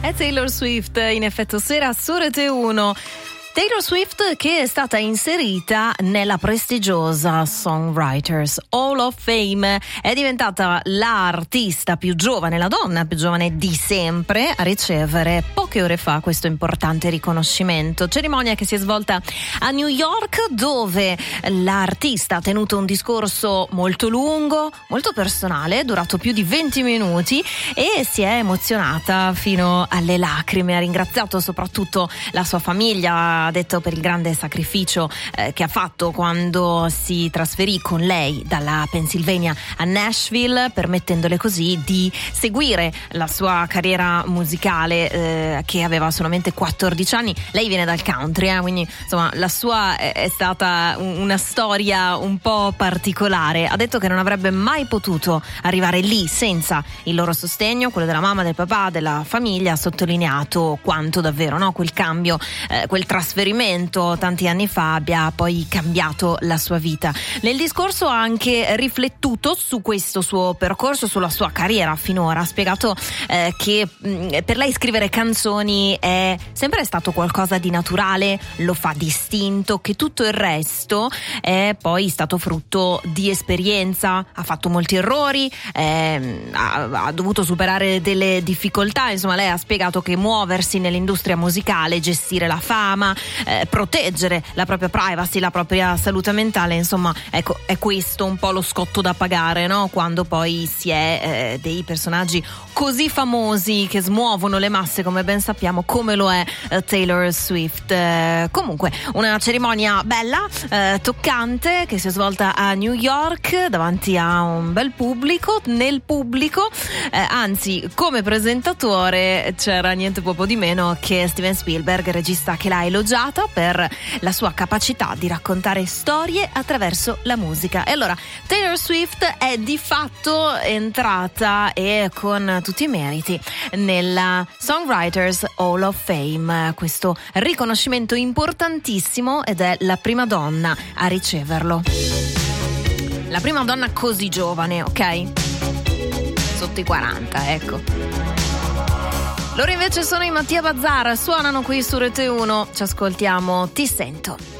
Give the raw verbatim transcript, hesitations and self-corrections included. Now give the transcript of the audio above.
È Taylor Swift in effetto sera su Rete uno. Taylor Swift che è stata inserita nella prestigiosa Songwriters Hall of Fame, è diventata l'artista più giovane, la donna più giovane di sempre a ricevere poche ore fa questo importante riconoscimento. Cerimonia che si è svolta a New York, dove l'artista ha tenuto un discorso molto lungo, molto personale, durato più di venti minuti e si è emozionata fino alle lacrime. Ha ringraziato soprattutto la sua famiglia, ha detto per il grande sacrificio eh, che ha fatto quando si trasferì con lei dalla Pennsylvania a Nashville, permettendole così di seguire la sua carriera musicale eh, che aveva solamente quattordici anni. Lei viene dal country, eh, quindi insomma la sua è, è stata un, una storia un po' particolare. Ha detto che non avrebbe mai potuto arrivare lì senza il loro sostegno, quello della mamma, del papà, della famiglia. Ha sottolineato quanto davvero, no, quel cambio, eh, quel trasferimento tanti anni fa abbia poi cambiato la sua vita. Nel discorso ha anche riflettuto su questo suo percorso, sulla sua carriera finora. Ha spiegato eh, che mh, per lei scrivere canzoni è sempre stato qualcosa di naturale, lo fa distinto, che tutto il resto è poi stato frutto di esperienza. Ha fatto molti errori, eh, ha, ha dovuto superare delle difficoltà. Insomma, lei ha spiegato che muoversi nell'industria musicale, gestire la fama, Eh, proteggere la propria privacy, la propria salute mentale, insomma, ecco, è questo un po' lo scotto da pagare, no? Quando poi si è eh, dei personaggi così famosi che smuovono le masse, come ben sappiamo, come lo è eh, Taylor Swift. Eh, comunque, una cerimonia bella, eh, toccante, che si è svolta a New York davanti a un bel pubblico. Nel pubblico, eh, anzi, come presentatore c'era niente poco di meno che Steven Spielberg, regista che l'ha elogiata per la sua capacità di raccontare storie attraverso la musica. E allora Taylor Swift è di fatto entrata, e con tutti i meriti, nella Songwriters Hall of Fame, questo riconoscimento importantissimo, ed è la prima donna a riceverlo. La prima donna così giovane, ok? Sotto i quaranta, ecco. Loro invece sono i Mattia Bazzar, suonano qui su Rete uno. Ci ascoltiamo Ti sento.